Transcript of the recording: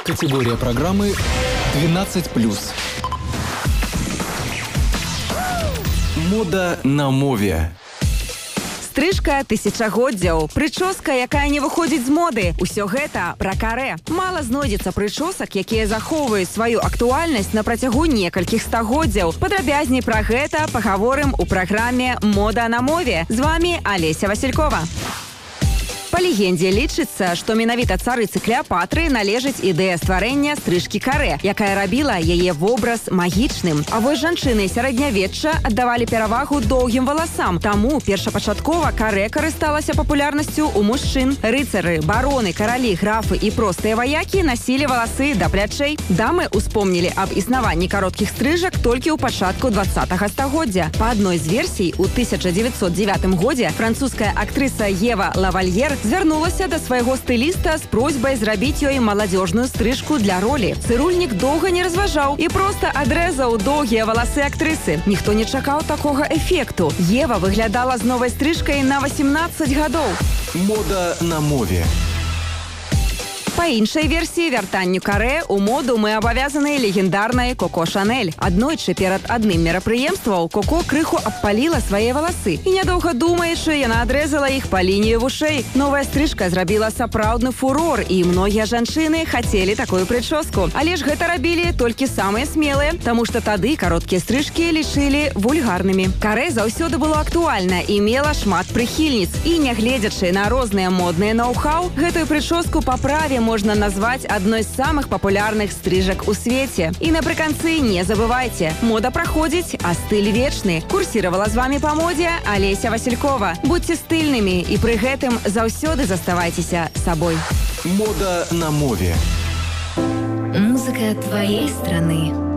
Категория программы 12+. Мода на мове. Стрижка тысячагоддзяў, прычоска, якая не выходзіць з моды. Усё гэта пра карэ. Мала знойдзецца прычосак, якія захоўваюць сваю актуальнасць на працягу некалькіх стагоддзяў. Падрабязней пра гэта пагаворым у праграме «Мода на мове». З вами Олеся Василькова. Па легендзе лічыцца, што менавіта царыцы Клеапатры належыць ідэя стварэння стрыжкі карэ, якая рабіла яе вобраз магічным. А вось жанчыны сярэднявечча аддавалі перавагу доўгім валасам. Таму першапачаткова карэ карысталася папулярнасцю ў мужчын. Рыцары, бароны, каралі, графы і простыя ваякі насілі валасы да плячэй. Дамы успомнілі аб існаванні кароткіх стрыжак толькі ў пачатку 20-га стагоддзя. Па адной з версій, у 1909 годзе французская актрыса Ева Лавальер звярнулася да свайго стыліста з просьбай зрабіць ёй маладзёжную стрыжку для ролі. Цырульнік доўга не разважаў і проста адрэзаў доўгія валасы актрысы. Ніхто не чакаў такога эфекту. Ева выглядала з новай стрыжкай на 18 гадоў. Мода на мове. Па іншай версіі вяртанню карэ у моду мы абавязаны легендарнай Коко Шанель. Аднойчы перад адным мерапрыемствам Коко крыху абпаліла свае валасы. І нядоўга думаючы, яна адрэзала іх па лінію вушэй. Новая стрыжка зрабіла сапраўдны фурор, і многія жанчыны хацелі такую прычоску. Але ж гэта рабілі толькі самыя смелыя, таму што тады кароткія стрыжкі лічылі вульгарнымі. Карэ заўсёды было актуальна і мела шмат прыхільніц. І нягледзячы на розныя модныя ноу-хау, гэтую прычоску па праве можна назваць адной з самых папулярных стрыжак у свеце. І напрыканцы не забывайце, мода праходзіць, а стыль вечны. Курсіравала з вамі па модзе Олеся Василькова. Будьце стыльнымі і пры гэтым заўсёды заставайцеся сабой. Мода на мове. Музыка твоей страны.